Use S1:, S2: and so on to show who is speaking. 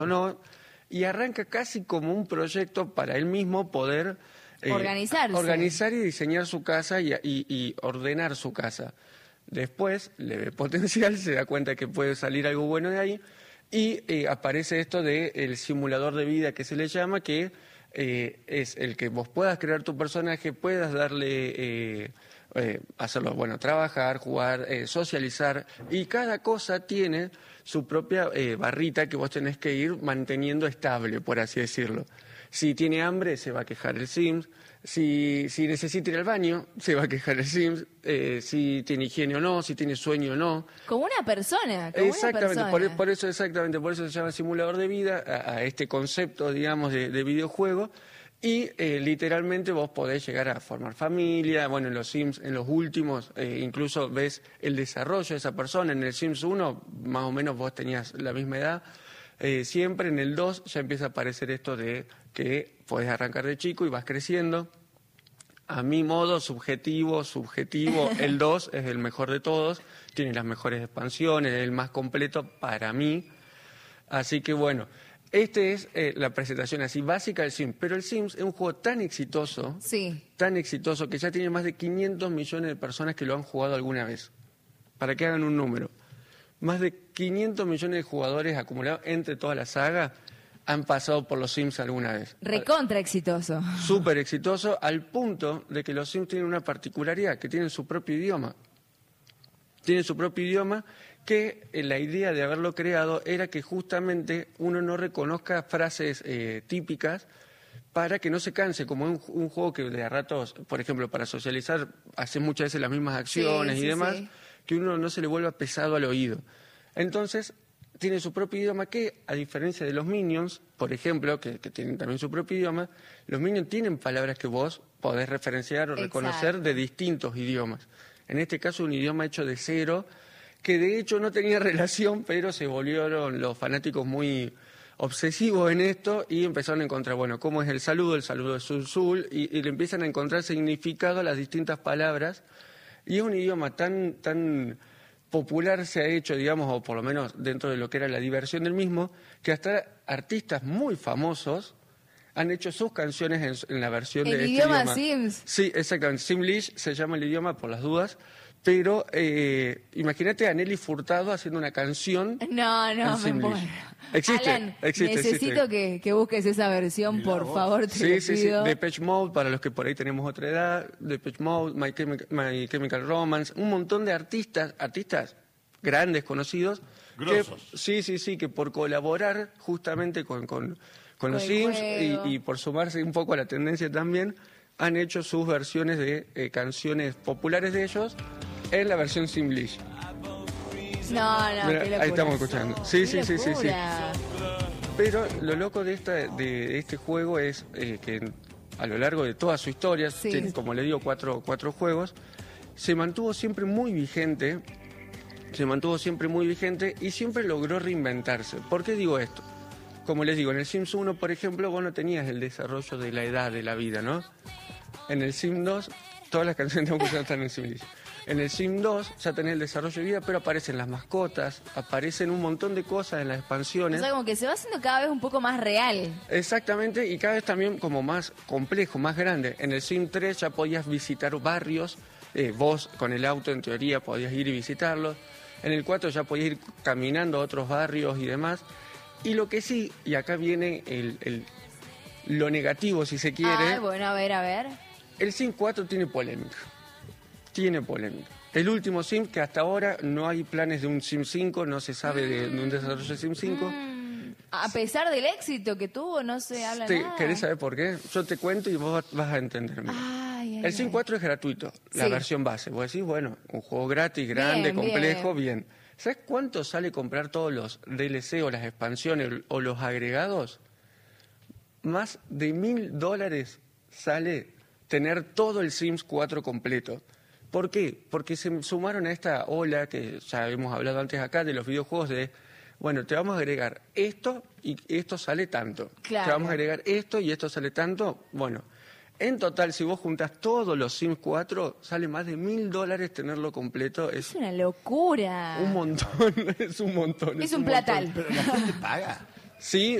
S1: no, y arranca casi como un proyecto para él mismo poder organizar y diseñar su casa y ordenar su casa. Después le ve potencial, se da cuenta que puede salir algo bueno de ahí y aparece esto del simulador de vida que se le llama, que es el que vos puedas crear tu personaje, puedas darle... hacerlo, bueno, trabajar, jugar, socializar, y cada cosa tiene su propia barrita que vos tenés que ir manteniendo estable, por así decirlo. Si tiene hambre, se va a quejar el Sims. Si necesita ir al baño, se va a quejar el Sims. Si tiene higiene o no, si tiene sueño o no.
S2: Como una persona.
S1: Exactamente, por eso se llama simulador de vida, a este concepto, digamos, de videojuego. Y literalmente vos podés llegar a formar familia. Bueno, en los Sims, en los últimos, incluso ves el desarrollo de esa persona. En el Sims 1, más o menos vos tenías la misma edad. Siempre en el 2 ya empieza a aparecer esto de que podés arrancar de chico y vas creciendo. A mi modo, subjetivo, el 2 es el mejor de todos. Tiene las mejores expansiones, es el más completo para mí. Así que bueno... Esta es la presentación así básica del Sims, pero el Sims es un juego tan exitoso que ya tiene más de 500 millones de personas que lo han jugado alguna vez. Para que hagan un número. Más de 500 millones de jugadores acumulados entre toda la saga han pasado por los Sims alguna vez.
S2: Recontra exitoso.
S1: Súper exitoso, al punto de que los Sims tienen una particularidad, que tienen su propio idioma. Tienen su propio idioma, que la idea de haberlo creado era que justamente uno no reconozca frases típicas para que no se canse, como un juego que de a ratos, por ejemplo, para socializar, hace muchas veces las mismas acciones y demás, que uno no se le vuelva pesado al oído. Entonces, tiene su propio idioma que, a diferencia de los Minions, por ejemplo, que tienen también su propio idioma, los Minions tienen palabras que vos podés referenciar o reconocer de distintos idiomas. En este caso, un idioma hecho de cero, que de hecho no tenía relación, pero se volvieron los fanáticos muy obsesivos en esto y empezaron a encontrar, bueno, cómo es el saludo es Zul, y le empiezan a encontrar significado a las distintas palabras, y es un idioma tan popular se ha hecho, digamos, o por lo menos dentro de lo que era la diversión del mismo, que hasta artistas muy famosos han hecho sus canciones en la versión de este idioma. ¿El idioma
S2: Sims?
S1: Sí, exactamente. Simlish se llama el idioma por las dudas. Pero imagínate a Nelly Furtado haciendo una canción.
S2: No, me muero.
S1: Existe.
S2: Necesito que busques esa versión, por favor, te lo pido.
S1: Sí. Depeche Mode, para los que por ahí tenemos otra edad. Depeche Mode, My Chemical Romance. Un montón de artistas grandes, conocidos.
S3: Grosos.
S1: Que por colaborar justamente con los Sims y por sumarse un poco a la tendencia también, han hecho sus versiones de canciones populares de ellos en la versión Simlish.
S2: No,
S1: mira, ahí estamos escuchando. Sí. Pero lo loco de este juego es que a lo largo de toda su historia, tiene, como le digo, cuatro juegos, se mantuvo siempre muy vigente y siempre logró reinventarse. ¿Por qué digo esto? Como les digo, en el Sims 1, por ejemplo, vos no tenías el desarrollo de la edad de la vida, ¿no? En el Sim 2, todas las canciones que están en el Simlish. En el Sim 2 ya tenés el desarrollo de vida, pero aparecen las mascotas, aparecen un montón de cosas en las expansiones.
S2: O sea, como que se va haciendo cada vez un poco más real.
S1: Exactamente, y cada vez también como más complejo, más grande. En el Sim 3 ya podías visitar barrios, vos con el auto en teoría podías ir y visitarlos. En el 4 ya podías ir caminando a otros barrios y demás. Y lo que sí, y acá viene lo negativo, si se quiere.
S2: Bueno, a ver.
S1: El Sim 4 tiene polémica. El último Sim, que hasta ahora no hay planes de un Sim 5, no se sabe de un desarrollo de Sim 5.
S2: A pesar del éxito que tuvo, no se habla nada.
S1: ¿Querés saber por qué? Yo te cuento y vos vas a entenderme. El Sim 4 es gratuito, la versión base. Vos decís, bueno, un juego gratis, grande, complejo, bien. ¿Sabes cuánto sale comprar todos los DLC o las expansiones o los agregados? Más de $1.000 sale tener todo el Sims 4 completo. ¿Por qué? Porque se sumaron a esta ola que ya hemos hablado antes acá de los videojuegos de, bueno, te vamos a agregar esto y esto sale tanto.
S2: Claro.
S1: Te vamos a agregar esto y esto sale tanto. Bueno, en total, si vos juntás todos los Sims 4, sale más de $1.000 tenerlo completo.
S2: Es una locura.
S1: Un montón, es un montón.
S2: Es un platal.
S3: Pero la gente paga.
S1: Sí,